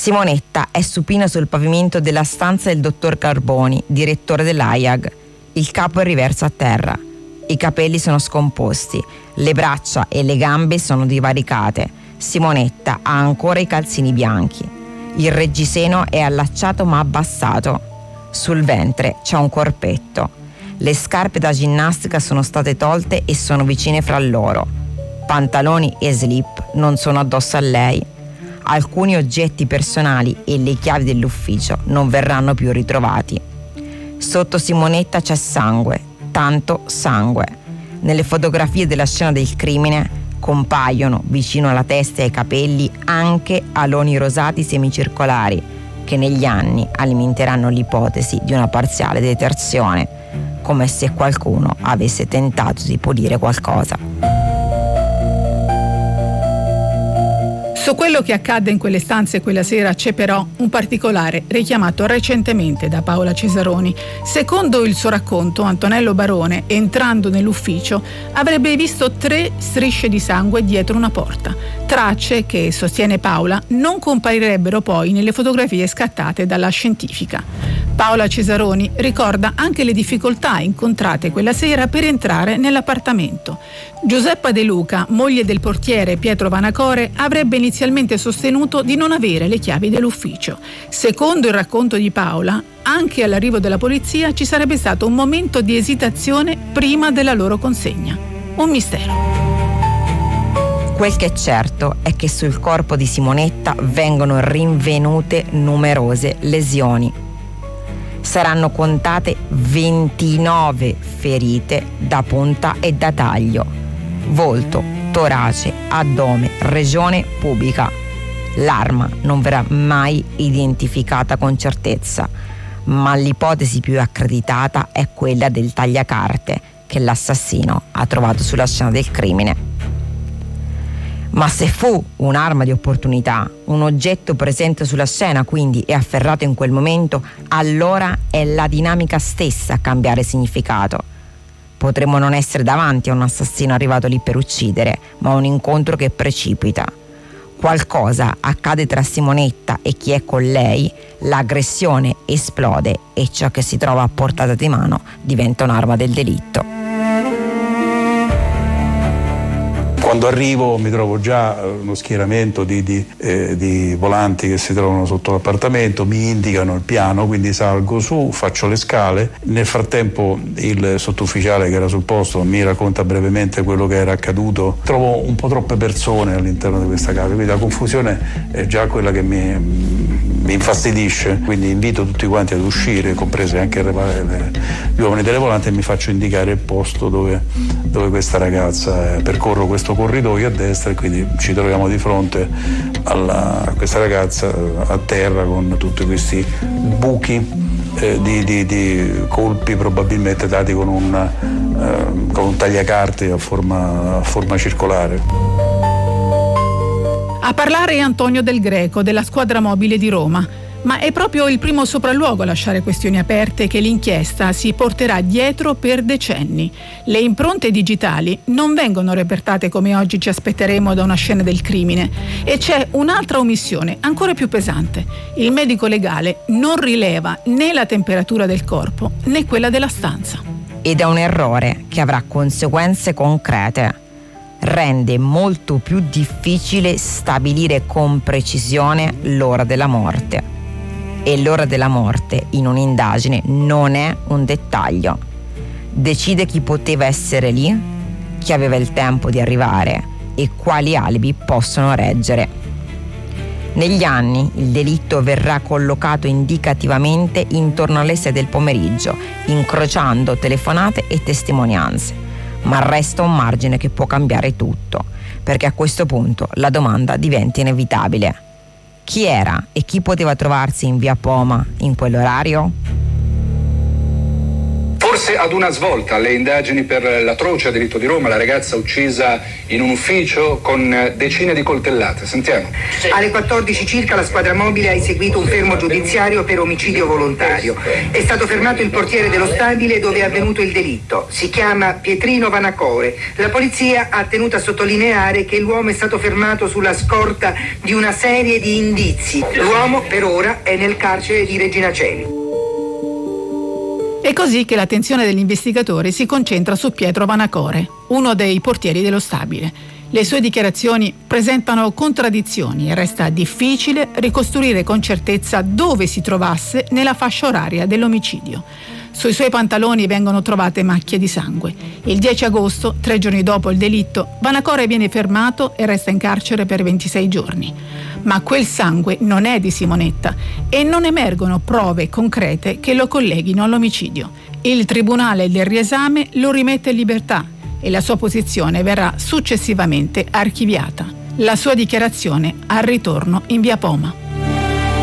Simonetta è supina sul pavimento della stanza del dottor Carboni, direttore dell'AIAG. Il capo è riverso a terra. I capelli sono scomposti, le braccia e le gambe sono divaricate. Simonetta ha ancora i calzini bianchi. Il reggiseno è allacciato ma abbassato. Sul ventre c'è un corpetto. Le scarpe da ginnastica sono state tolte e sono vicine fra loro. Pantaloni e slip non sono addosso a lei. Alcuni oggetti personali e le chiavi dell'ufficio non verranno più ritrovati. Sotto Simonetta c'è sangue, tanto sangue. Nelle fotografie della scena del crimine compaiono vicino alla testa e ai capelli anche aloni rosati semicircolari che negli anni alimenteranno l'ipotesi di una parziale detersione, come se qualcuno avesse tentato di pulire qualcosa. Su quello che accadde in quelle stanze quella sera c'è però un particolare richiamato recentemente da Paola Cesaroni. Secondo il suo racconto, Antonello Barone, entrando nell'ufficio, avrebbe visto 3 strisce di sangue dietro una porta, tracce che, sostiene Paola, non comparirebbero poi nelle fotografie scattate dalla scientifica. Paola Cesaroni ricorda anche le difficoltà incontrate quella sera per entrare nell'appartamento. Giuseppa De Luca, moglie del portiere Pietro Vanacore, avrebbe inizialmente sostenuto di non avere le chiavi dell'ufficio. Secondo il racconto di Paola, anche all'arrivo della polizia ci sarebbe stato un momento di esitazione prima della loro consegna. Un mistero. Quel che è certo è che sul corpo di Simonetta vengono rinvenute numerose lesioni. Saranno contate 29 ferite da punta e da taglio. Volto, torace, addome, regione pubica. L'arma non verrà mai identificata con certezza, ma l'ipotesi più accreditata è quella del tagliacarte che l'assassino ha trovato sulla scena del crimine. Ma se fu un'arma di opportunità, un oggetto presente sulla scena quindi e afferrato in quel momento, allora è la dinamica stessa a cambiare significato. Potremmo non essere davanti a un assassino arrivato lì per uccidere, ma un incontro che precipita. Qualcosa accade tra Simonetta e chi è con lei, l'aggressione esplode e ciò che si trova a portata di mano diventa un'arma del delitto. Quando arrivo mi trovo già uno schieramento di volanti che si trovano sotto l'appartamento, mi indicano il piano, quindi salgo su, faccio le scale. Nel frattempo il sottufficiale che era sul posto mi racconta brevemente quello che era accaduto. Trovo un po' troppe persone all'interno di questa casa, quindi la confusione è già quella che mi infastidisce, quindi invito tutti quanti ad uscire, comprese anche gli uomini delle volanti, e mi faccio indicare il posto dove questa ragazza è. Percorro questo corridoio a destra e quindi ci troviamo di fronte a questa ragazza a terra con tutti questi buchi di colpi probabilmente dati con un tagliacarte a forma circolare. A parlare è Antonio Del Greco della Squadra Mobile di Roma. Ma è proprio il primo sopralluogo a lasciare questioni aperte che l'inchiesta si porterà dietro per decenni. Le impronte digitali non vengono repertate come oggi ci aspetteremo da una scena del crimine. E c'è un'altra omissione ancora più pesante. Il medico legale non rileva né la temperatura del corpo né quella della stanza. Ed è un errore che avrà conseguenze concrete. Rende molto più difficile stabilire con precisione l'ora della morte. E l'ora della morte in un'indagine non è un dettaglio. Decide chi poteva essere lì, chi aveva il tempo di arrivare e quali alibi possono reggere. Negli anni il delitto verrà collocato indicativamente intorno alle 6 del pomeriggio, incrociando telefonate e testimonianze. Ma resta un margine che può cambiare tutto, perché a questo punto la domanda diventa inevitabile. Chi era e chi poteva trovarsi in via Poma in quell'orario? Forse ad una svolta alle indagini per l'atroce delitto di Roma, la ragazza uccisa in un ufficio con decine di coltellate. Sentiamo. Alle 14 circa la squadra mobile ha eseguito un fermo giudiziario per omicidio volontario. È stato fermato il portiere dello stabile dove è avvenuto il delitto. Si chiama Pietrino Vanacore. La polizia ha tenuto a sottolineare che l'uomo è stato fermato sulla scorta di una serie di indizi. L'uomo per ora è nel carcere di Regina Coeli. È così che l'attenzione degli investigatori si concentra su Pietro Vanacore, uno dei portieri dello stabile. Le sue dichiarazioni presentano contraddizioni e resta difficile ricostruire con certezza dove si trovasse nella fascia oraria dell'omicidio. Sui suoi pantaloni vengono trovate macchie di sangue. Il 10 agosto, 3 giorni dopo il delitto, Vanacore viene fermato e resta in carcere per 26 giorni. Ma quel sangue non è di Simonetta e non emergono prove concrete che lo colleghino all'omicidio. Il tribunale del riesame lo rimette in libertà e la sua posizione verrà successivamente archiviata. La sua dichiarazione al ritorno in via Poma.